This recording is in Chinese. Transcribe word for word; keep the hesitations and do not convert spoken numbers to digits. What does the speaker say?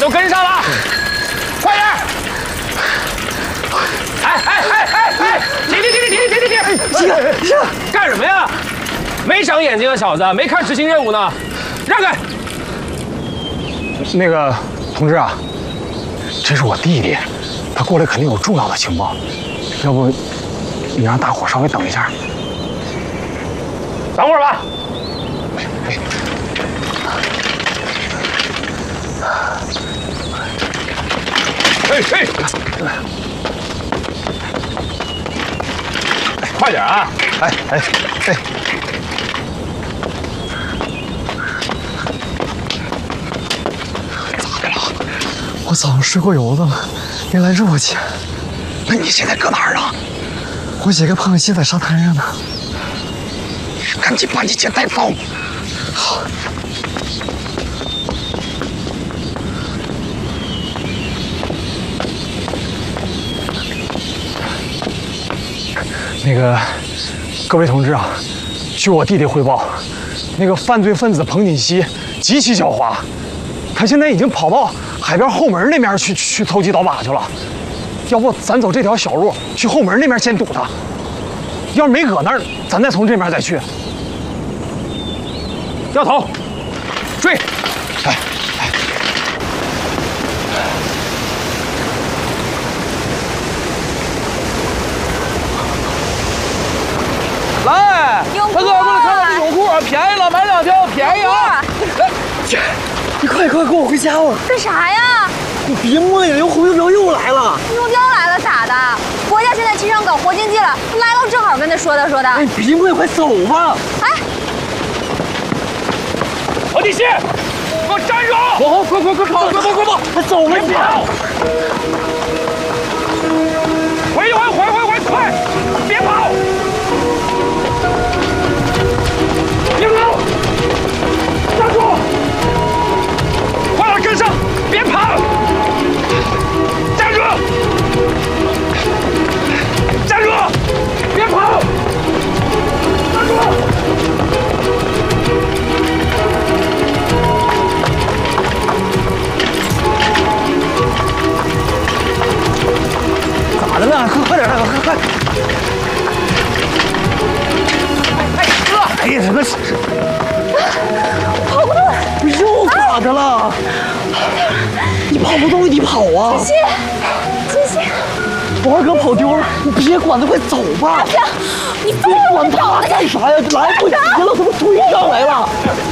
跟上了，快点！哎哎哎哎哎！停停停停停停停停！停！干什么呀？没长眼睛啊，小子，没看执行任务呢，让开！ 那个同志啊，这是我弟弟，他过来肯定有重要的情报，要不你让大伙稍微等一下。 等会儿吧。哎哎，快点啊！ 哎哎哎！咋的了？我早上睡过油子了，没来热气。那你现在搁哪儿呢？我姐跟胖西在沙滩上呢。赶紧把你姐带走。好。那个，各位同志啊，据我弟弟汇报，那个犯罪分子彭锦熙极其狡猾，他现在已经跑到海边后门那边去去投机倒把去了。要不咱走这条小路，去后门那边先堵他。要是没搁那儿，咱再从这边再去。掉头，追！哎哎。 来，大哥，过来看看这泳裤，便宜了，买两条，便宜啊！ 姐，你快快跟我回家吧。 干啥呀？ 你别磨呀，又红油镖又来了。 红油镖来了咋的？国家现在提倡搞活经济了，来了正好跟他说道说道。 哎，别磨，快走吧。 哎， 彭锦熙，给我站住！ 往后，快快快跑，快跑快跑！快走吧， 别跑！回一回，回回回，快！别跑！别跑！站住！快点跟上！别跑！站住！站住！别跑！站住！ 咋的了？快快点，快快！ 哎哥！ 哎呀，什么？ 跑不动了！ 又咋的了？你跑不动，你跑啊！ 锦溪，锦溪， 我二哥跑丢了，你别管他，快走吧！ 你放别管他干啥呀？来不及了，他们追上来了！